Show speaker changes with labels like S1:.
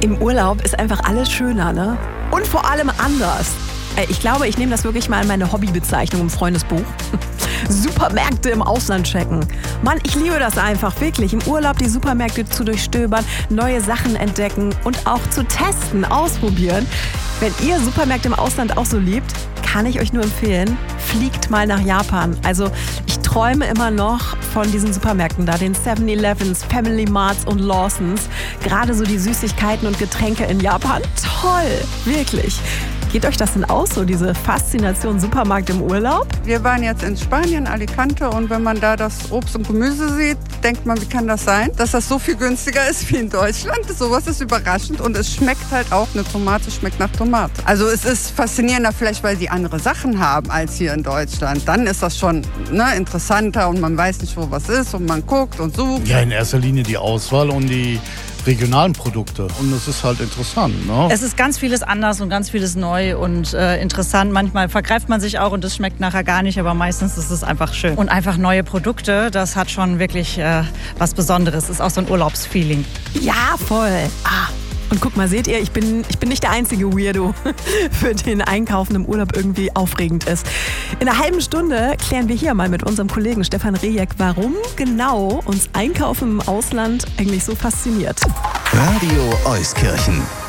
S1: Im Urlaub ist einfach alles schöner, ne? Und vor allem anders. Ich glaube, ich nehme das wirklich mal in meine Hobbybezeichnung im Freundesbuch. Supermärkte im Ausland checken. Mann, ich liebe das einfach, wirklich. Im Urlaub die Supermärkte zu durchstöbern, neue Sachen entdecken und auch zu testen, ausprobieren. Wenn ihr Supermärkte im Ausland auch so liebt, kann ich euch nur empfehlen, fliegt mal nach Japan. Also ich träume immer noch von diesen Supermärkten da, den 7-Elevens, Family Marts und Lawsons. Gerade so die Süßigkeiten und Getränke in Japan. Toll, wirklich. Geht euch das denn aus, so diese Faszination Supermarkt im Urlaub?
S2: Wir waren jetzt in Spanien, Alicante, und wenn man da das Obst und Gemüse sieht, denkt man, wie kann das sein, dass das so viel günstiger ist wie in Deutschland? Sowas ist überraschend und es schmeckt halt auch, eine Tomate schmeckt nach Tomate. Also es ist faszinierender vielleicht, weil sie andere Sachen haben als hier in Deutschland. Dann ist das schon interessanter und man weiß nicht, wo was ist und man guckt und sucht.
S3: Ja, in erster Linie die Auswahl und die regionalen Produkte. Und es ist halt interessant, ne?
S4: Es ist ganz vieles anders und ganz vieles neu und interessant. Manchmal vergreift man sich auch und es schmeckt nachher gar nicht, aber meistens ist es einfach schön. Und einfach neue Produkte, das hat schon wirklich was Besonderes. Ist auch so ein Urlaubsfeeling.
S1: Ja, voll. Und guck mal, seht ihr, ich bin nicht der einzige Weirdo, für den Einkaufen im Urlaub irgendwie aufregend ist. In einer halben Stunde klären wir hier mal mit unserem Kollegen Stefan Rejek, warum genau uns Einkaufen im Ausland eigentlich so fasziniert.
S5: Radio Euskirchen.